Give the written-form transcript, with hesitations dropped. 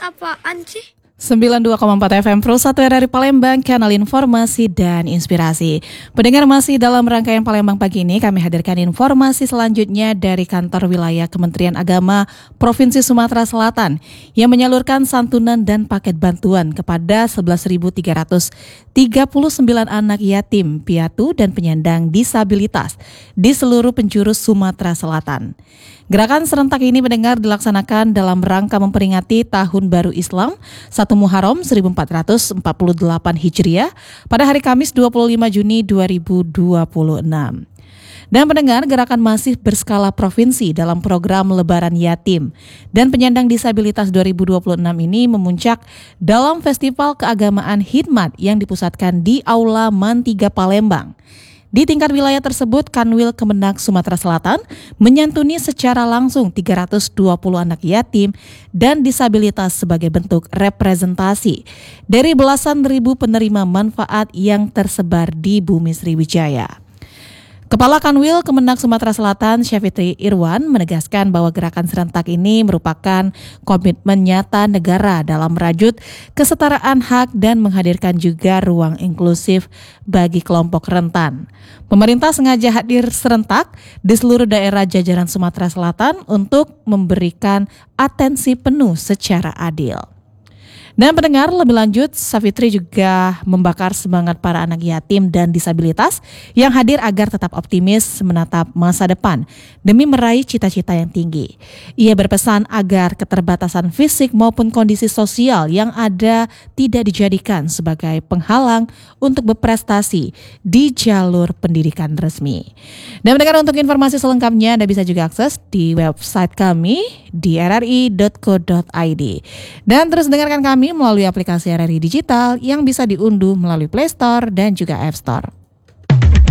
apaan sih? 92,4 FM Pro 1 RRI Palembang, kanal informasi dan inspirasi. Pendengar, masih dalam rangkaian Palembang pagi ini kami hadirkan informasi selanjutnya dari kantor wilayah Kementerian Agama Provinsi Sumatera Selatan yang menyalurkan santunan dan paket bantuan kepada 11.339 anak yatim, piatu dan penyandang disabilitas di seluruh penjuru Sumatera Selatan. Gerakan serentak ini mendengar dilaksanakan dalam rangka memperingati Tahun Baru Islam 1 Muharram 1448 Hijriah pada hari Kamis 25 Juni 2026. Dan pendengar, gerakan masih berskala provinsi dalam program Lebaran Yatim dan Penyandang Disabilitas 2026 ini memuncak dalam Festival Keagamaan Hikmat yang dipusatkan di Aula MAN 3 Palembang. Di tingkat wilayah tersebut, Kanwil Kemenak Sumatera Selatan menyantuni secara langsung 320 anak yatim dan disabilitas sebagai bentuk representasi dari belasan ribu penerima manfaat yang tersebar di Bumi Sriwijaya. Kepala Kanwil Kemenak Sumatera Selatan, Syafitri Irwan, menegaskan bahwa gerakan serentak ini merupakan komitmen nyata negara dalam merajut kesetaraan hak dan menghadirkan juga ruang inklusif bagi kelompok rentan. Pemerintah sengaja hadir serentak di seluruh daerah jajaran Sumatera Selatan untuk memberikan atensi penuh secara adil. Dan pendengar, lebih lanjut, Savitri juga membakar semangat para anak yatim dan disabilitas yang hadir agar tetap optimis menatap masa depan demi meraih cita-cita yang tinggi. Ia berpesan agar keterbatasan fisik maupun kondisi sosial yang ada tidak dijadikan sebagai penghalang untuk berprestasi di jalur pendidikan resmi. Dan pendengar, untuk informasi selengkapnya Anda bisa juga akses di website kami di rri.co.id. Dan terus dengarkan kami melalui aplikasi RRI Digital yang bisa diunduh melalui Play Store dan juga App Store.